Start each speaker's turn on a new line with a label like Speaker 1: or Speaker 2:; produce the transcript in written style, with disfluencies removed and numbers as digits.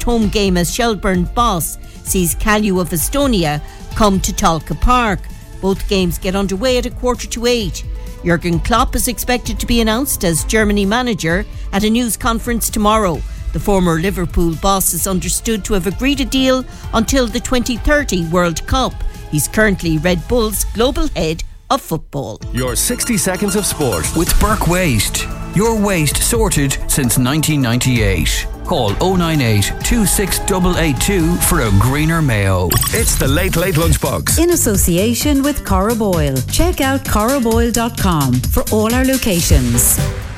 Speaker 1: first home game as Shelbourne Boss sees Callew of Estonia come to Talca Park. Both games get underway at 7:45. Jurgen Klopp is expected to be announced as Germany manager at a news conference tomorrow. The former Liverpool boss is understood to have agreed a deal until the 2030 World Cup. He's currently Red Bull's global head of football.
Speaker 2: Your 60 seconds of sport
Speaker 3: with Burke Waste. Your waste sorted since 1998. Call 098 26882 for a greener Mayo.
Speaker 2: It's the Late Late Lunchbox.
Speaker 4: In association with Corriboyle. Check out corriboyle.com for all our locations.